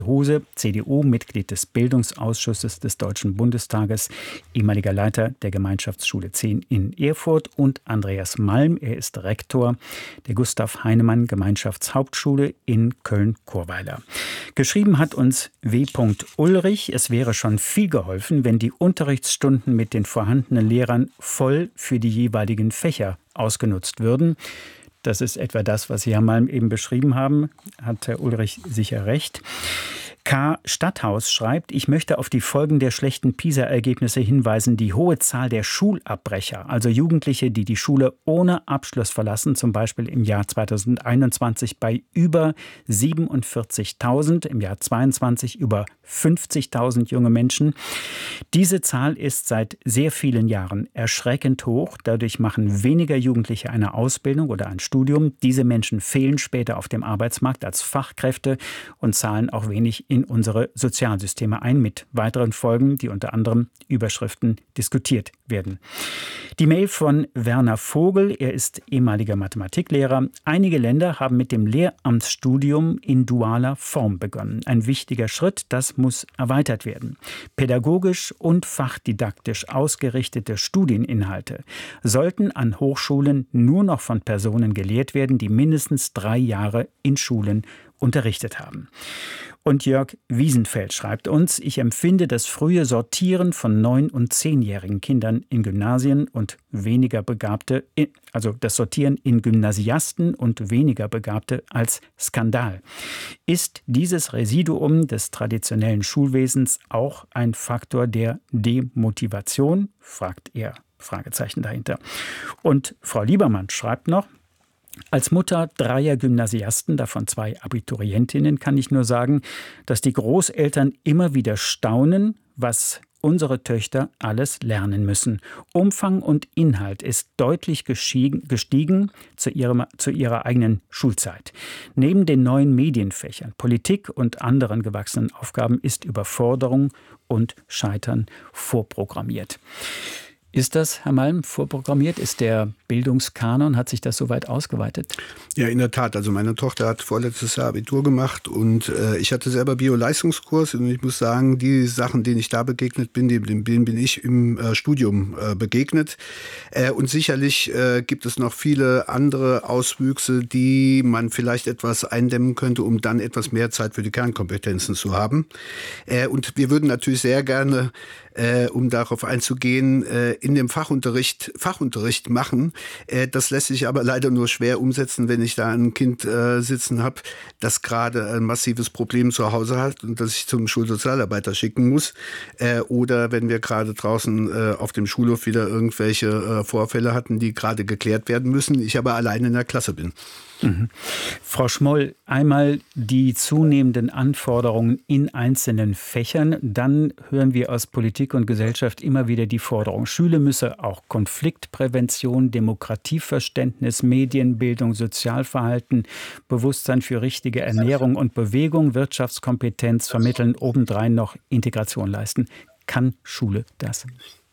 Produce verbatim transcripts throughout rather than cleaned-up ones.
Hose, C D U, Mitglied des Bildungsausschusses des Deutschen Bundestages, ehemaliger Leiter der Gemeinschaftsschule zehn in Erfurt, und Andreas Malm, er ist Rektor der Gustav Heinemann Gemeinschaftshauptschule in Köln-Chorweiler. Geschrieben hat uns W. Ulrich, es wäre schon viel geholfen, wenn die Unterrichtsstunden mit den vorhandenen Lehrern voll für die jeweiligen Fächer ausgenutzt würden. Das ist etwa das, was Sie, Herr Malm, eben beschrieben haben. Hat Herr Ulrich sicher recht. K. Stadthaus schreibt, ich möchte auf die Folgen der schlechten PISA-Ergebnisse hinweisen. Die hohe Zahl der Schulabbrecher, also Jugendliche, die die Schule ohne Abschluss verlassen, zum Beispiel im Jahr zweitausendeinundzwanzig bei über siebenundvierzigtausend, im Jahr zweiundzwanzig über fünfzigtausend junge Menschen. Diese Zahl ist seit sehr vielen Jahren erschreckend hoch. Dadurch machen weniger Jugendliche eine Ausbildung oder ein Studium. Diese Menschen fehlen später auf dem Arbeitsmarkt als Fachkräfte und zahlen auch wenig in unsere Sozialsysteme ein, mit weiteren Folgen, die unter anderem Überschriften diskutiert werden. Die Mail von Werner Vogel, er ist ehemaliger Mathematiklehrer. Einige Länder haben mit dem Lehramtsstudium in dualer Form begonnen. Ein wichtiger Schritt, das muss erweitert werden. Pädagogisch und fachdidaktisch ausgerichtete Studieninhalte sollten an Hochschulen nur noch von Personen gelehrt werden, die mindestens drei Jahre in Schulen unterrichtet haben. Und Jörg Wiesenfeld schreibt uns, ich empfinde das frühe Sortieren von neun- und zehnjährigen Kindern in Gymnasien und weniger Begabte, also das Sortieren in Gymnasiasten und weniger Begabte als Skandal. Ist dieses Residuum des traditionellen Schulwesens auch ein Faktor der Demotivation? Fragt er. Fragezeichen dahinter. Und Frau Liebermann schreibt noch, als Mutter dreier Gymnasiasten, davon zwei Abiturientinnen, kann ich nur sagen, dass die Großeltern immer wieder staunen, was unsere Töchter alles lernen müssen. Umfang und Inhalt ist deutlich gestiegen zu ihrer, zu ihrer eigenen Schulzeit. Neben den neuen Medienfächern, Politik und anderen gewachsenen Aufgaben ist Überforderung und Scheitern vorprogrammiert. Ist das, Herr Malm, vorprogrammiert? Ist der Bildungskanon, hat sich das so weit ausgeweitet? Ja, in der Tat. Also meine Tochter hat vorletztes Jahr Abitur gemacht und äh, ich hatte selber Bio-Leistungskurs und ich muss sagen, die Sachen, denen ich da begegnet bin, denen bin ich im äh, Studium äh, begegnet. Äh, und sicherlich äh, gibt es noch viele andere Auswüchse, die man vielleicht etwas eindämmen könnte, um dann etwas mehr Zeit für die Kernkompetenzen zu haben. Äh, und wir würden natürlich sehr gerne, äh, um darauf einzugehen, äh, in dem Fachunterricht Fachunterricht machen. Äh, das lässt sich aber leider nur schwer umsetzen, wenn ich da ein Kind äh, sitzen habe, das gerade ein massives Problem zu Hause hat und das ich zum Schulsozialarbeiter schicken muss. Äh, oder wenn wir gerade draußen äh, auf dem Schulhof wieder irgendwelche äh, Vorfälle hatten, die gerade geklärt werden müssen, ich aber alleine in der Klasse bin. Mhm. Frau Schmoll, einmal die zunehmenden Anforderungen in einzelnen Fächern, dann hören wir aus Politik und Gesellschaft immer wieder die Forderung, Schule müsse auch Konfliktprävention, Demokratieverständnis, Medienbildung, Sozialverhalten, Bewusstsein für richtige Ernährung und Bewegung, Wirtschaftskompetenz vermitteln, obendrein noch Integration leisten. Kann Schule das?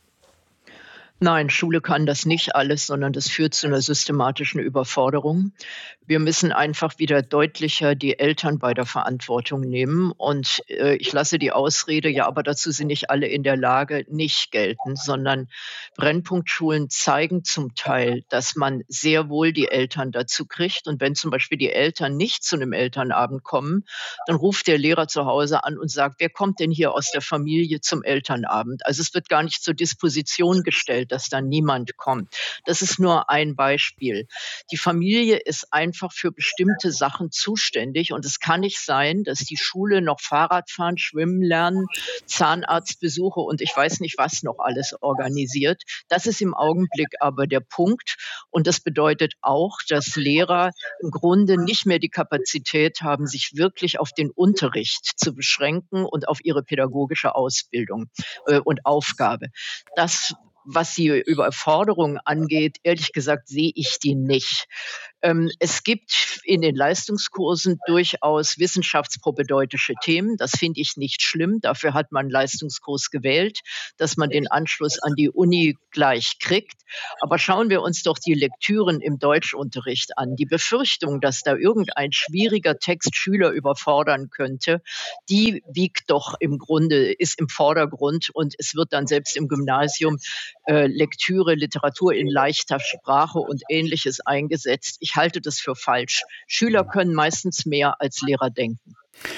Nein, Schule kann das nicht alles, sondern das führt zu einer systematischen Überforderung. Wir müssen einfach wieder deutlicher die Eltern bei der Verantwortung nehmen. Und äh, ich lasse die Ausrede, ja, aber dazu sind nicht alle in der Lage, nicht gelten, sondern Brennpunktschulen zeigen zum Teil, dass man sehr wohl die Eltern dazu kriegt. Und wenn zum Beispiel die Eltern nicht zu einem Elternabend kommen, dann ruft der Lehrer zu Hause an und sagt, wer kommt denn hier aus der Familie zum Elternabend? Also es wird gar nicht zur Disposition gestellt, dass dann niemand kommt. Das ist nur ein Beispiel. Die Familie ist einfach für bestimmte Sachen zuständig und es kann nicht sein, dass die Schule noch Fahrradfahren, Schwimmen lernen, Zahnarztbesuche und ich weiß nicht, was noch alles organisiert. Das ist im Augenblick aber der Punkt und das bedeutet auch, dass Lehrer im Grunde nicht mehr die Kapazität haben, sich wirklich auf den Unterricht zu beschränken und auf ihre pädagogische Ausbildung äh, und Aufgabe. Das Was die Überforderung angeht, ehrlich gesagt, sehe ich die nicht. Ähm, es gibt in den Leistungskursen durchaus wissenschaftspropädeutische Themen. Das finde ich nicht schlimm. Dafür hat man einen Leistungskurs gewählt, dass man den Anschluss an die Uni gleich kriegt. Aber schauen wir uns doch die Lektüren im Deutschunterricht an. Die Befürchtung, dass da irgendein schwieriger Text Schüler überfordern könnte, die wiegt doch im Grunde, ist im Vordergrund, und es wird dann selbst im Gymnasium äh, Lektüre, Literatur in leichter Sprache und Ähnliches eingesetzt. Ich halte das für falsch. Schüler können meistens mehr, als Lehrer denken.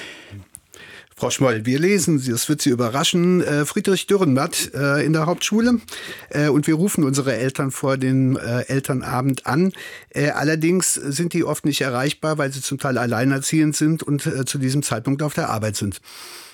Frau Schmoll, wir lesen, das wird Sie überraschen, äh, Friedrich Dürrenmatt äh, in der Hauptschule äh, und wir rufen unsere Eltern vor den äh, Elternabend an. Äh, allerdings sind die oft nicht erreichbar, weil sie zum Teil alleinerziehend sind und äh, zu diesem Zeitpunkt auf der Arbeit sind.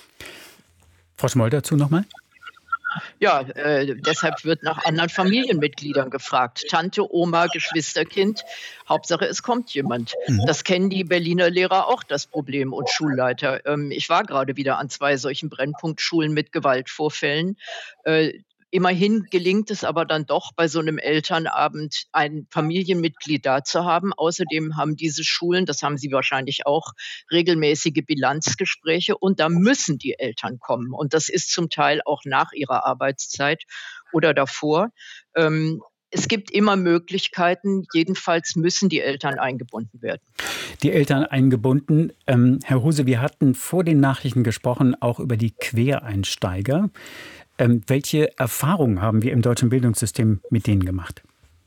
Frau Schmoll, dazu nochmal? Ja, äh, deshalb wird nach anderen Familienmitgliedern gefragt. Tante, Oma, Geschwisterkind. Hauptsache, es kommt jemand. Mhm. Das kennen die Berliner Lehrer auch, das Problem, und Schulleiter. Ähm, ich war gerade wieder an zwei solchen Brennpunktschulen mit Gewaltvorfällen. Äh, Immerhin gelingt es aber dann doch, bei so einem Elternabend ein Familienmitglied da zu haben. Außerdem haben diese Schulen, das haben Sie wahrscheinlich auch, regelmäßige Bilanzgespräche, und da müssen die Eltern kommen. Und das ist zum Teil auch nach ihrer Arbeitszeit oder davor. Ähm, Es gibt immer Möglichkeiten, jedenfalls müssen die Eltern eingebunden werden. Die Eltern eingebunden. Ähm, Herr Huse, wir hatten vor den Nachrichten gesprochen, auch über die Quereinsteiger. Ähm, welche Erfahrungen haben wir im deutschen Bildungssystem mit denen gemacht?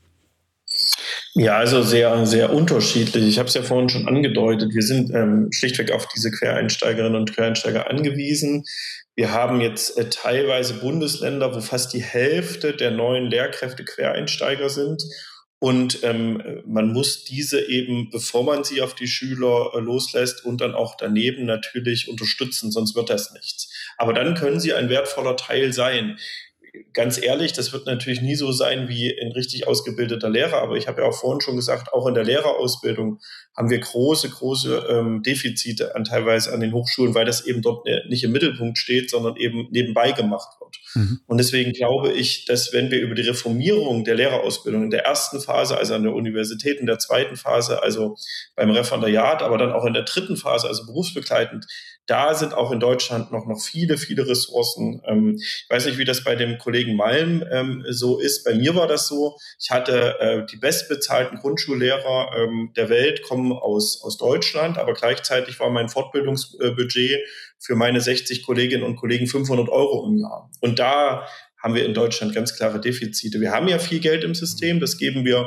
Ja, also sehr, sehr unterschiedlich. Ich habe es ja vorhin schon angedeutet. Wir sind ähm, schlichtweg auf diese Quereinsteigerinnen und Quereinsteiger angewiesen. Wir haben jetzt äh, teilweise Bundesländer, wo fast die Hälfte der neuen Lehrkräfte Quereinsteiger sind. Und ähm, man muss diese eben, bevor man sie auf die Schüler äh, loslässt, und dann auch daneben natürlich unterstützen, sonst wird das nichts. Aber dann können sie ein wertvoller Teil sein. Ganz ehrlich, das wird natürlich nie so sein wie ein richtig ausgebildeter Lehrer, aber ich habe ja auch vorhin schon gesagt, auch in der Lehrerausbildung haben wir große, große ähm, Defizite an teilweise an den Hochschulen, weil das eben dort nicht im Mittelpunkt steht, sondern eben nebenbei gemacht wird. Mhm. Und deswegen glaube ich, dass wenn wir über die Reformierung der Lehrerausbildung in der ersten Phase, also an der Universität, in der zweiten Phase, also beim Referendariat, aber dann auch in der dritten Phase, also berufsbegleitend, da sind auch in Deutschland noch, noch viele, viele Ressourcen. Ähm, ich weiß nicht, wie das bei dem Kollegen Malm ähm, so ist. Bei mir war das so. Ich hatte äh, die bestbezahlten Grundschullehrer ähm, der Welt kommen aus, aus Deutschland, aber gleichzeitig war mein Fortbildungsbudget für meine sechzig Kolleginnen und Kollegen fünfhundert Euro im Jahr. Und da haben wir in Deutschland ganz klare Defizite. Wir haben ja viel Geld im System, das geben wir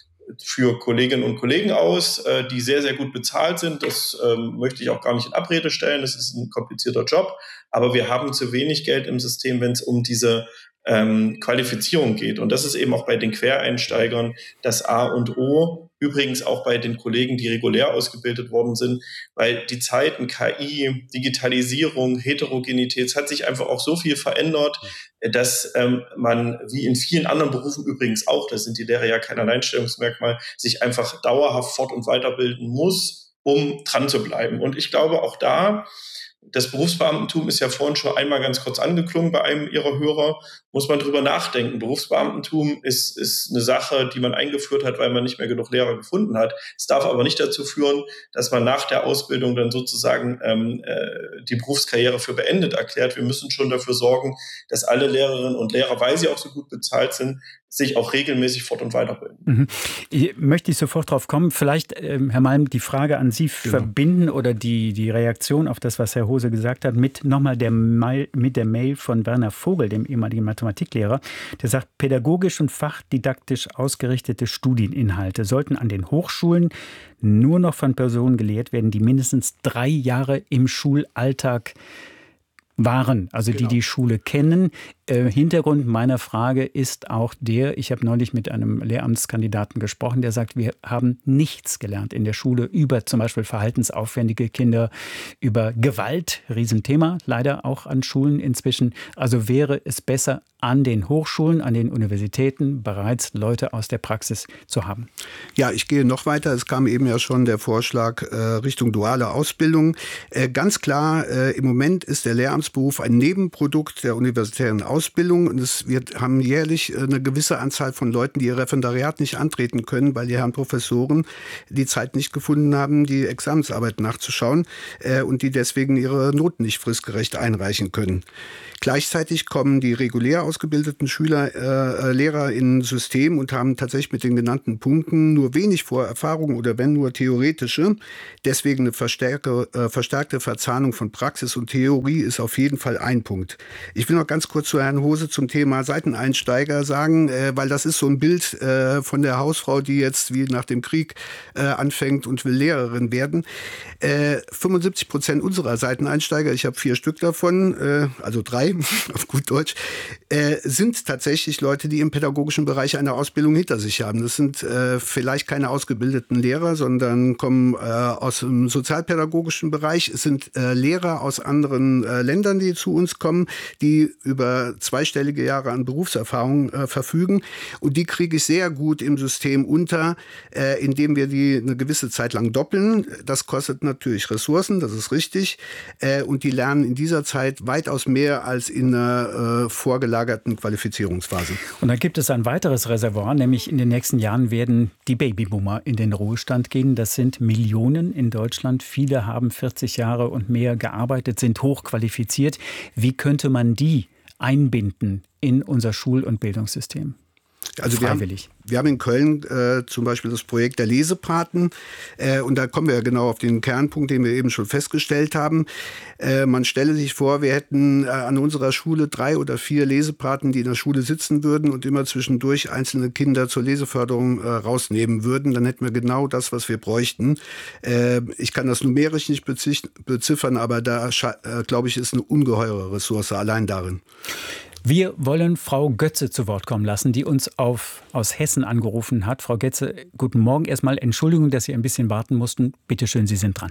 für Kolleginnen und Kollegen aus, die sehr, sehr gut bezahlt sind. Das ähm, möchte ich auch gar nicht in Abrede stellen. Das ist ein komplizierter Job. Aber wir haben zu wenig Geld im System, wenn es um diese ähm, Qualifizierung geht. Und das ist eben auch bei den Quereinsteigern das A und O. Übrigens auch bei den Kollegen, die regulär ausgebildet worden sind, weil die Zeiten K I, Digitalisierung, Heterogenität, es hat sich einfach auch so viel verändert, dass ähm, man, wie in vielen anderen Berufen übrigens auch, da sind die Lehrer ja kein Alleinstellungsmerkmal, sich einfach dauerhaft fort- und weiterbilden muss, um dran zu bleiben. Und ich glaube auch da, das Berufsbeamtentum ist ja vorhin schon einmal ganz kurz angeklungen bei einem Ihrer Hörer, muss man drüber nachdenken. Berufsbeamtentum ist, ist eine Sache, die man eingeführt hat, weil man nicht mehr genug Lehrer gefunden hat. Es darf aber nicht dazu führen, dass man nach der Ausbildung dann sozusagen ähm, äh, die Berufskarriere für beendet erklärt. Wir müssen schon dafür sorgen, dass alle Lehrerinnen und Lehrer, weil sie auch so gut bezahlt sind, sich auch regelmäßig fort- und weiterbilden. Mhm. Ich möchte ich sofort drauf kommen. Vielleicht, ähm, Herr Malm, die Frage an Sie genau. verbinden oder die, die Reaktion auf das, was Herr Hose gesagt hat, mit nochmal der Mail, mit der Mail von Werner Vogel, dem ehemaligen Mathematiklehrer, der sagt, pädagogisch und fachdidaktisch ausgerichtete Studieninhalte sollten an den Hochschulen nur noch von Personen gelehrt werden, die mindestens drei Jahre im Schulalltag waren, also genau. die die Schule kennen. Äh, Hintergrund meiner Frage ist auch der, ich habe neulich mit einem Lehramtskandidaten gesprochen, der sagt, wir haben nichts gelernt in der Schule über zum Beispiel verhaltensaufwendige Kinder, über Gewalt, Riesenthema, leider auch an Schulen inzwischen. Also wäre es besser, an den Hochschulen, an den Universitäten bereits Leute aus der Praxis zu haben. Ja, ich gehe noch weiter. Es kam eben ja schon der Vorschlag äh, Richtung duale Ausbildung. Äh, ganz klar, äh, im Moment ist der Lehramtsberuf ein Nebenprodukt der universitären Ausbildung. Ausbildung und es, wir haben jährlich eine gewisse Anzahl von Leuten, die ihr Referendariat nicht antreten können, weil die Herren Professoren die Zeit nicht gefunden haben, die Examensarbeit nachzuschauen äh, und die deswegen ihre Noten nicht fristgerecht einreichen können. Gleichzeitig kommen die regulär ausgebildeten Schüler, äh, Lehrer in ein System und haben tatsächlich mit den genannten Punkten nur wenig Vorerfahrung oder wenn nur theoretische. Deswegen eine verstärke, äh, verstärkte Verzahnung von Praxis und Theorie ist auf jeden Fall ein Punkt. Ich will noch ganz kurz zu Herrn Hose zum Thema Seiteneinsteiger sagen, äh, weil das ist so ein Bild äh, von der Hausfrau, die jetzt wie nach dem Krieg äh, anfängt und will Lehrerin werden. Äh, fünfundsiebzig Prozent unserer Seiteneinsteiger, ich habe vier Stück davon, äh, also drei auf gut Deutsch, äh, sind tatsächlich Leute, die im pädagogischen Bereich eine Ausbildung hinter sich haben. Das sind äh, vielleicht keine ausgebildeten Lehrer, sondern kommen äh, aus dem sozialpädagogischen Bereich. Es sind äh, Lehrer aus anderen äh, Ländern, die zu uns kommen, die über zweistellige Jahre an Berufserfahrung äh, verfügen. Und die kriege ich sehr gut im System unter, äh, indem wir die eine gewisse Zeit lang doppeln. Das kostet natürlich Ressourcen, das ist richtig. Äh, und die lernen in dieser Zeit weitaus mehr als in einer äh, vorgelagerten Qualifizierungsphase. Und dann gibt es ein weiteres Reservoir, nämlich in den nächsten Jahren werden die Babyboomer in den Ruhestand gehen. Das sind Millionen in Deutschland. Viele haben vierzig Jahre und mehr gearbeitet, sind hochqualifiziert. Wie könnte man die einbinden in unser Schul- und Bildungssystem? Also freiwillig. Wir haben, wir haben in Köln äh, zum Beispiel das Projekt der Lesepaten äh, und da kommen wir ja genau auf den Kernpunkt, den wir eben schon festgestellt haben. Äh, man stelle sich vor, wir hätten äh, an unserer Schule drei oder vier Lesepaten, die in der Schule sitzen würden und immer zwischendurch einzelne Kinder zur Leseförderung äh, rausnehmen würden. Dann hätten wir genau das, was wir bräuchten. Äh, ich kann das numerisch nicht beziffern, aber da, äh, glaube ich, ist eine ungeheure Ressource allein darin. Wir wollen Frau Götze zu Wort kommen lassen, die uns auf, aus Hessen angerufen hat. Frau Götze, guten Morgen. Erstmal Entschuldigung, dass Sie ein bisschen warten mussten. Bitte schön, Sie sind dran.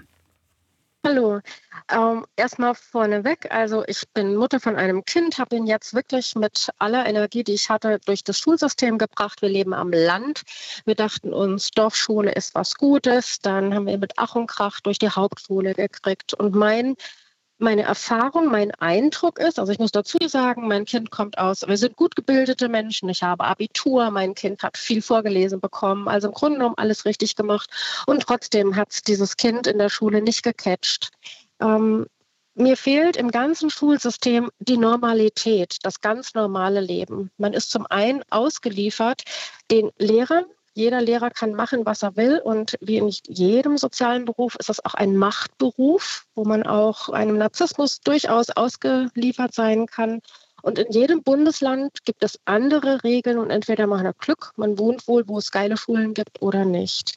Hallo. Ähm, erstmal vorneweg, also ich bin Mutter von einem Kind, habe ihn jetzt wirklich mit aller Energie, die ich hatte, durch das Schulsystem gebracht. Wir leben am Land. Wir dachten uns, Dorfschule ist was Gutes. Dann haben wir ihn mit Ach und Krach durch die Hauptschule gekriegt. Und mein Meine Erfahrung, mein Eindruck ist, also ich muss dazu sagen, mein Kind kommt aus, wir sind gut gebildete Menschen, ich habe Abitur, mein Kind hat viel vorgelesen bekommen, also im Grunde genommen alles richtig gemacht und trotzdem hat es dieses Kind in der Schule nicht gecatcht. Ähm, mir fehlt im ganzen Schulsystem die Normalität, das ganz normale Leben. Man ist zum einen ausgeliefert den Lehrern. Jeder Lehrer kann machen, was er will und wie in jedem sozialen Beruf ist das auch ein Machtberuf, wo man auch einem Narzissmus durchaus ausgeliefert sein kann. Und in jedem Bundesland gibt es andere Regeln und entweder man hat Glück, man wohnt wohl, wo es geile Schulen gibt oder nicht.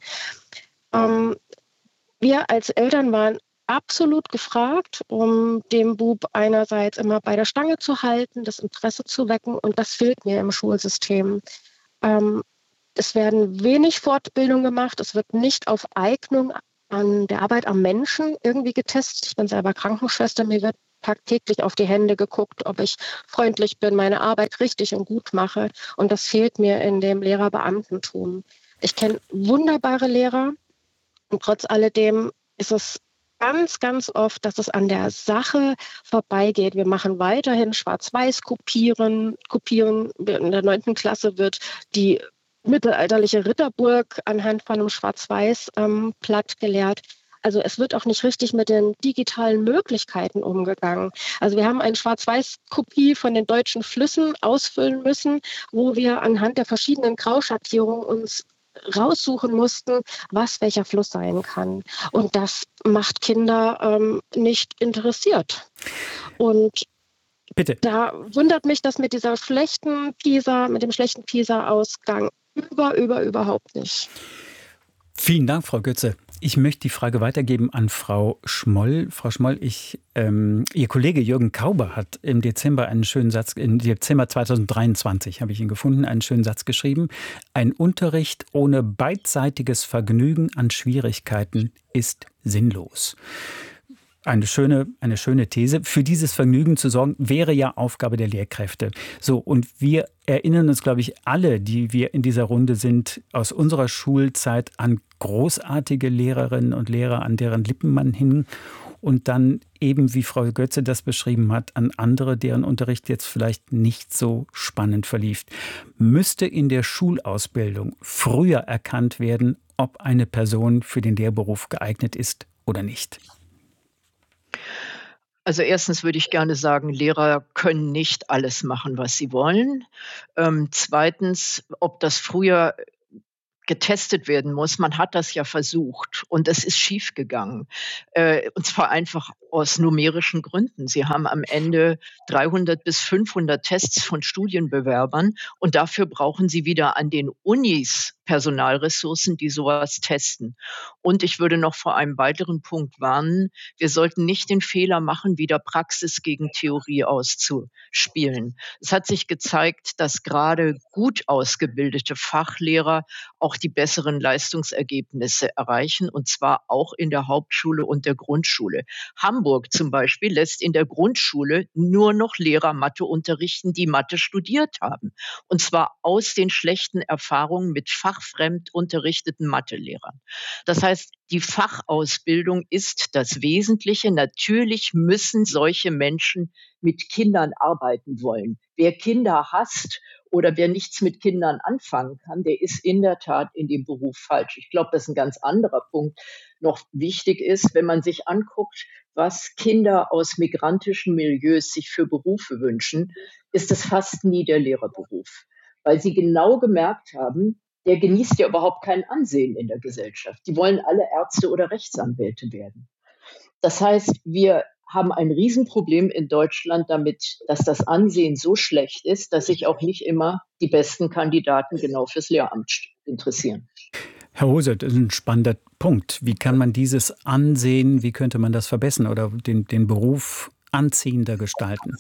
Ähm, wir als Eltern waren absolut gefragt, um dem Bub einerseits immer bei der Stange zu halten, das Interesse zu wecken und das fehlt mir im Schulsystem. Ähm, Es werden wenig Fortbildung gemacht. Es wird nicht auf Eignung an der Arbeit am Menschen irgendwie getestet. Ich bin selber Krankenschwester. Mir wird tagtäglich auf die Hände geguckt, ob ich freundlich bin, meine Arbeit richtig und gut mache. Und das fehlt mir in dem Lehrerbeamtentum. Ich kenne wunderbare Lehrer. Und trotz alledem ist es ganz, ganz oft, dass es an der Sache vorbeigeht. Wir machen weiterhin Schwarz-Weiß kopieren. kopieren. In der neunten Klasse wird die mittelalterliche Ritterburg anhand von einem Schwarz-Weiß-Blatt ähm, gelehrt. Also es wird auch nicht richtig mit den digitalen Möglichkeiten umgegangen. Also wir haben eine Schwarz-Weiß-Kopie von den deutschen Flüssen ausfüllen müssen, wo wir anhand der verschiedenen Grauschattierungen uns raussuchen mussten, was welcher Fluss sein kann. Und das macht Kinder ähm, nicht interessiert. Und Bitte. Da wundert mich das mit dieser schlechten PISA, mit dem schlechten PISA-Ausgang über, über, überhaupt nicht. Vielen Dank, Frau Götze. Ich möchte die Frage weitergeben an Frau Schmoll. Frau Schmoll, ich, ähm, Ihr Kollege Jürgen Kauber hat im Dezember einen schönen Satz, im Dezember zweitausenddreiundzwanzig habe ich ihn gefunden, einen schönen Satz geschrieben. Ein Unterricht ohne beidseitiges Vergnügen an Schwierigkeiten ist sinnlos. Eine schöne, eine schöne These. Für dieses Vergnügen zu sorgen, wäre ja Aufgabe der Lehrkräfte. So, und wir erinnern uns, glaube ich, alle, die wir in dieser Runde sind, aus unserer Schulzeit an großartige Lehrerinnen und Lehrer, an deren Lippen man hing. und dann eben, wie Frau Götze das beschrieben hat, an andere, deren Unterricht jetzt vielleicht nicht so spannend verlief. Müsste in der Schulausbildung früher erkannt werden, ob eine Person für den Lehrberuf geeignet ist oder nicht? Also erstens würde ich gerne sagen, Lehrer können nicht alles machen, was sie wollen. Ähm, zweitens, ob das früher getestet werden muss. Man hat das ja versucht und es ist schiefgegangen. Äh, und zwar einfach aus numerischen Gründen. Sie haben am Ende dreihundert bis fünfhundert Tests von Studienbewerbern und dafür brauchen Sie wieder an den Unis Personalressourcen, die sowas testen. Und ich würde noch vor einem weiteren Punkt warnen. Wir sollten nicht den Fehler machen, wieder Praxis gegen Theorie auszuspielen. Es hat sich gezeigt, dass gerade gut ausgebildete Fachlehrer auch die besseren Leistungsergebnisse erreichen, und zwar auch in der Hauptschule und der Grundschule. Hamburg zum Beispiel lässt in der Grundschule nur noch Lehrer Mathe unterrichten, die Mathe studiert haben. Und zwar aus den schlechten Erfahrungen mit fachfremd unterrichteten Mathelehrern. Das heißt, die Fachausbildung ist das Wesentliche. Natürlich müssen solche Menschen mit Kindern arbeiten wollen. Wer Kinder hasst oder wer nichts mit Kindern anfangen kann, der ist in der Tat in dem Beruf falsch. Ich glaube, dass ein ganz anderer Punkt noch wichtig ist, wenn man sich anguckt, was Kinder aus migrantischen Milieus sich für Berufe wünschen, ist es fast nie der Lehrerberuf, weil sie genau gemerkt haben, der genießt ja überhaupt kein Ansehen in der Gesellschaft. Die wollen alle Ärzte oder Rechtsanwälte werden. Das heißt, wir haben ein Riesenproblem in Deutschland damit, dass das Ansehen so schlecht ist, dass sich auch nicht immer die besten Kandidaten genau fürs Lehramt interessieren. Herr Hose, das ist ein spannender Punkt. Wie kann man dieses Ansehen, wie könnte man das verbessern oder den, den Beruf anziehender gestalten?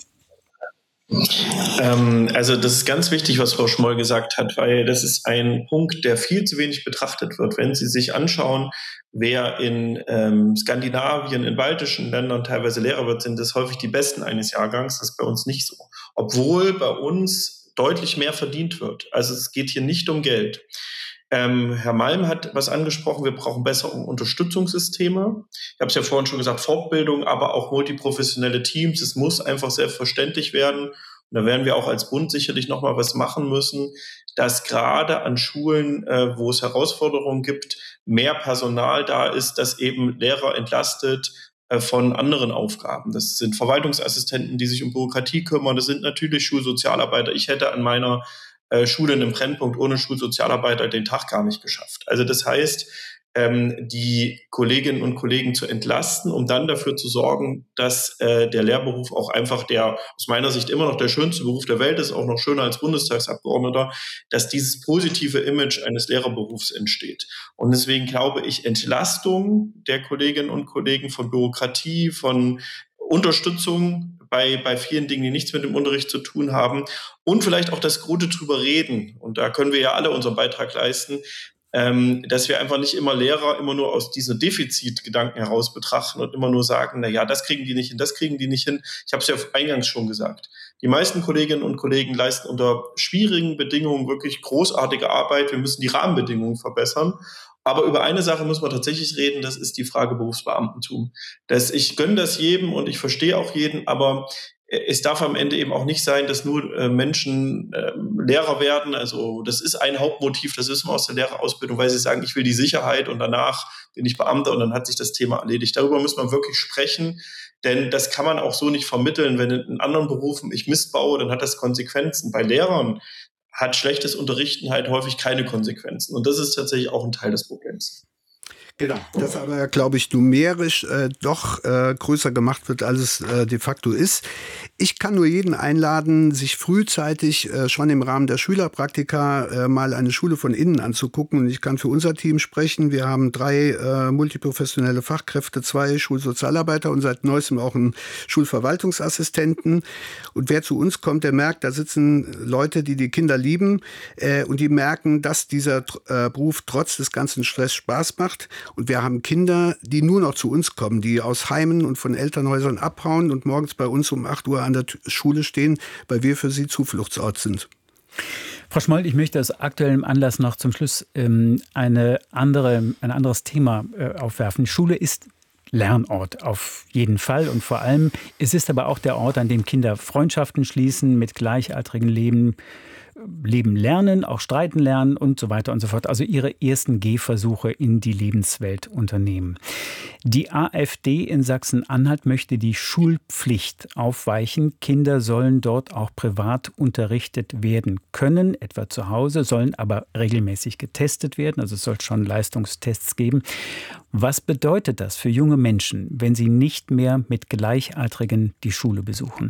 Ähm, also das ist ganz wichtig, was Frau Schmoll gesagt hat, weil das ist ein Punkt, der viel zu wenig betrachtet wird. Wenn Sie sich anschauen, wer in ähm, Skandinavien, in baltischen Ländern teilweise Lehrer wird, sind das häufig die Besten eines Jahrgangs. Das ist bei uns nicht so. Obwohl bei uns deutlich mehr verdient wird. Also es geht hier nicht um Geld. Ähm, Herr Malm hat was angesprochen, wir brauchen bessere Unterstützungssysteme. Ich habe es ja vorhin schon gesagt, Fortbildung, aber auch multiprofessionelle Teams. Es muss einfach selbstverständlich werden. Und da werden wir auch als Bund sicherlich noch mal was machen müssen, dass gerade an Schulen, äh, wo es Herausforderungen gibt, mehr Personal da ist, das eben Lehrer entlastet äh, von anderen Aufgaben. Das sind Verwaltungsassistenten, die sich um Bürokratie kümmern. Das sind natürlich Schulsozialarbeiter. Ich hätte an meiner Schule in einem Brennpunkt ohne Schulsozialarbeiter den Tag gar nicht geschafft. Also das heißt, ähm, die Kolleginnen und Kollegen zu entlasten, um dann dafür zu sorgen, dass äh, der Lehrberuf auch einfach der, aus meiner Sicht immer noch der schönste Beruf der Welt ist, auch noch schöner als Bundestagsabgeordneter, dass dieses positive Image eines Lehrerberufs entsteht. Und deswegen glaube ich, Entlastung der Kolleginnen und Kollegen von Bürokratie, von Unterstützung bei, bei vielen Dingen, die nichts mit dem Unterricht zu tun haben und vielleicht auch das Gute drüber reden. Und da können wir ja alle unseren Beitrag leisten, ähm, dass wir einfach nicht immer Lehrer immer nur aus diesen Defizitgedanken heraus betrachten und immer nur sagen, na ja, das kriegen die nicht hin, das kriegen die nicht hin. Ich habe es ja eingangs schon gesagt. Die meisten Kolleginnen und Kollegen leisten unter schwierigen Bedingungen wirklich großartige Arbeit. Wir müssen die Rahmenbedingungen verbessern. Aber über eine Sache muss man tatsächlich reden, das ist die Frage Berufsbeamtentum. Das, ich gönne das jedem und ich verstehe auch jeden, aber es darf am Ende eben auch nicht sein, dass nur äh, Menschen äh, Lehrer werden. Also das ist ein Hauptmotiv, das wissen wir aus der Lehrerausbildung, weil sie sagen, ich will die Sicherheit und danach bin ich Beamter und dann hat sich das Thema erledigt. Darüber muss man wirklich sprechen, denn das kann man auch so nicht vermitteln. Wenn in anderen Berufen ich Mist baue, dann hat das Konsequenzen. Bei Lehrern hat schlechtes Unterrichten halt häufig keine Konsequenzen. Und das ist tatsächlich auch ein Teil des Problems. Genau, das aber, glaube ich, numerisch äh, doch äh, größer gemacht wird, als es äh, de facto ist. Ich kann nur jeden einladen, sich frühzeitig äh, schon im Rahmen der Schülerpraktika äh, mal eine Schule von innen anzugucken. Und ich kann für unser Team sprechen. Wir haben drei äh, multiprofessionelle Fachkräfte, zwei Schulsozialarbeiter und seit neuestem auch einen Schulverwaltungsassistenten. Und wer zu uns kommt, der merkt, da sitzen Leute, die die Kinder lieben äh, und die merken, dass dieser äh, Beruf trotz des ganzen Stress Spaß macht. Und wir haben Kinder, die nur noch zu uns kommen, die aus Heimen und von Elternhäusern abhauen und morgens bei uns um acht Uhr an der Schule stehen, weil wir für sie Zufluchtsort sind. Frau Schmoll, ich möchte aus aktuellem Anlass noch zum Schluss ähm, eine andere, ein anderes Thema äh, aufwerfen. Die Schule ist Lernort auf jeden Fall. Und vor allem, es ist aber auch der Ort, an dem Kinder Freundschaften schließen, mit Gleichaltrigen leben, leben lernen, auch streiten lernen und so weiter und so fort. Also ihre ersten Gehversuche in die Lebenswelt unternehmen. Die AfD in Sachsen-Anhalt möchte die Schulpflicht aufweichen. Kinder sollen dort auch privat unterrichtet werden können, etwa zu Hause, sollen aber regelmäßig getestet werden. Also es soll schon Leistungstests geben. Was bedeutet das für junge Menschen, wenn sie nicht mehr mit Gleichaltrigen die Schule besuchen?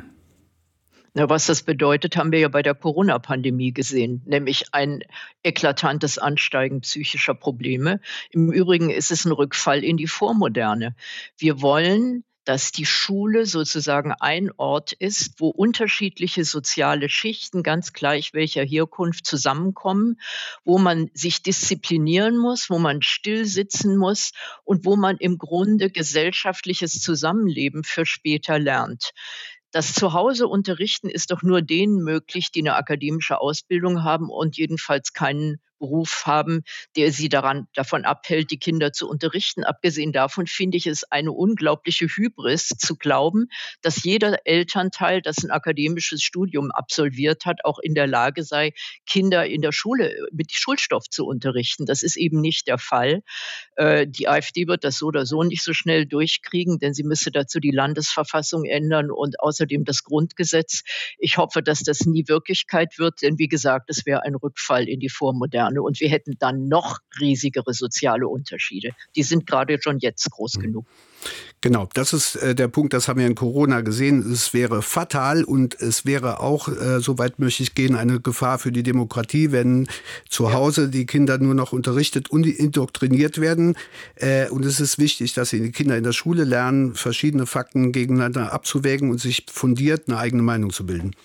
Na, was das bedeutet, haben wir ja bei der Corona-Pandemie gesehen, nämlich ein eklatantes Ansteigen psychischer Probleme. Im Übrigen ist es ein Rückfall in die Vormoderne. Wir wollen, dass die Schule sozusagen ein Ort ist, wo unterschiedliche soziale Schichten, ganz gleich welcher Herkunft, zusammenkommen, wo man sich disziplinieren muss, wo man still sitzen muss und wo man im Grunde gesellschaftliches Zusammenleben für später lernt. Das Zuhause unterrichten ist doch nur denen möglich, die eine akademische Ausbildung haben und jedenfalls keinen Beruf haben, der sie daran, davon abhält, die Kinder zu unterrichten. Abgesehen davon finde ich es eine unglaubliche Hybris zu glauben, dass jeder Elternteil, das ein akademisches Studium absolviert hat, auch in der Lage sei, Kinder in der Schule mit Schulstoff zu unterrichten. Das ist eben nicht der Fall. Äh, die AfD wird das so oder so nicht so schnell durchkriegen, denn sie müsste dazu die Landesverfassung ändern und außerdem das Grundgesetz. Ich hoffe, dass das nie Wirklichkeit wird, denn wie gesagt, es wäre ein Rückfall in die Vormoderne. Und wir hätten dann noch riesigere soziale Unterschiede. Die sind gerade schon jetzt groß genug. Genau, das ist äh, der Punkt, das haben wir in Corona gesehen. Es wäre fatal und es wäre auch, äh, so weit möchte ich gehen, eine Gefahr für die Demokratie, wenn zu Hause die Kinder nur noch unterrichtet und indoktriniert werden. Äh, und es ist wichtig, dass die Kinder in der Schule lernen, verschiedene Fakten gegeneinander abzuwägen und sich fundiert eine eigene Meinung zu bilden.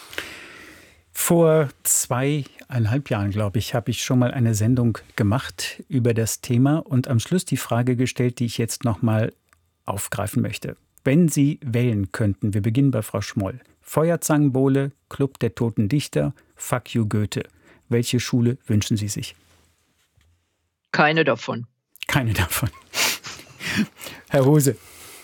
Vor zweieinhalb Jahren, glaube ich, habe ich schon mal eine Sendung gemacht über das Thema und am Schluss die Frage gestellt, die ich jetzt noch mal aufgreifen möchte. Wenn Sie wählen könnten, wir beginnen bei Frau Schmoll, Feuerzangenbowle, Club der Toten Dichter, Fuck you Goethe. Welche Schule wünschen Sie sich? Keine davon. Keine davon. Herr Hose.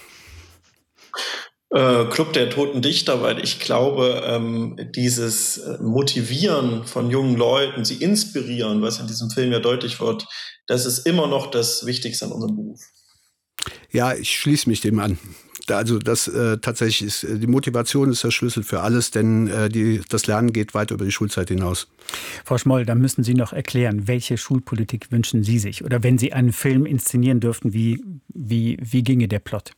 Äh, Club der Toten Dichter, weil ich glaube, ähm, dieses Motivieren von jungen Leuten, sie inspirieren, was in diesem Film ja deutlich wird, das ist immer noch das Wichtigste an unserem Beruf. Ja, ich schließe mich dem an. Also das äh, tatsächlich ist, die Motivation ist der Schlüssel für alles, denn äh, die, das Lernen geht weit über die Schulzeit hinaus. Frau Schmoll, dann müssen Sie noch erklären, welche Schulpolitik wünschen Sie sich? Oder wenn Sie einen Film inszenieren dürften, wie, wie, wie ginge der Plot?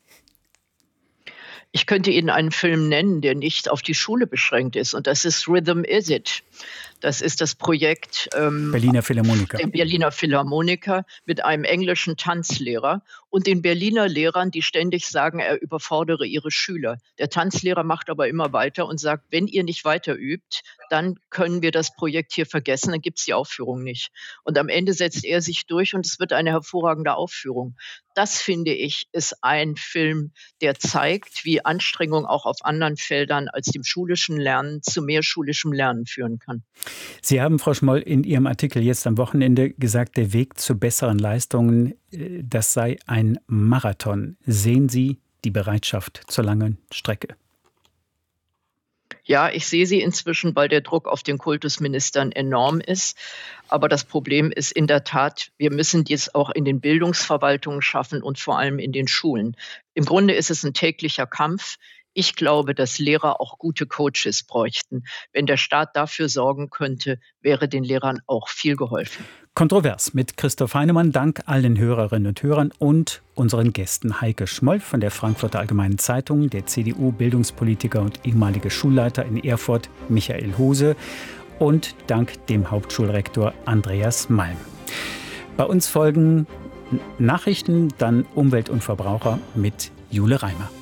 Ich könnte Ihnen einen Film nennen, der nicht auf die Schule beschränkt ist. Und das ist Rhythm Is It. Das ist das Projekt ähm, Berliner Philharmoniker. der Berliner Philharmoniker mit einem englischen Tanzlehrer und den Berliner Lehrern, die ständig sagen, er überfordere ihre Schüler. Der Tanzlehrer macht aber immer weiter und sagt, wenn ihr nicht weiter übt, dann können wir das Projekt hier vergessen, dann gibt es die Aufführung nicht. Und am Ende setzt er sich durch und es wird eine hervorragende Aufführung. Das, finde ich, ist ein Film, der zeigt, wie Anstrengung auch auf anderen Feldern als dem schulischen Lernen zu mehr schulischem Lernen führen kann. Sie haben, Frau Schmoll, in Ihrem Artikel jetzt am Wochenende gesagt, der Weg zu besseren Leistungen, das sei ein Marathon. Sehen Sie die Bereitschaft zur langen Strecke? Ja, ich sehe sie inzwischen, weil der Druck auf den Kultusministern enorm ist. Aber das Problem ist in der Tat, wir müssen dies auch in den Bildungsverwaltungen schaffen und vor allem in den Schulen. Im Grunde ist es ein täglicher Kampf. Ich glaube, dass Lehrer auch gute Coaches bräuchten. Wenn der Staat dafür sorgen könnte, wäre den Lehrern auch viel geholfen. Kontrovers mit Christoph Heinemann. Dank allen Hörerinnen und Hörern und unseren Gästen Heike Schmoll von der Frankfurter Allgemeinen Zeitung, der C D U-Bildungspolitiker und ehemalige Schulleiter in Erfurt Michael Hose und dank dem Hauptschulrektor Andreas Malm. Bei uns folgen Nachrichten, dann Umwelt und Verbraucher mit Jule Reimer.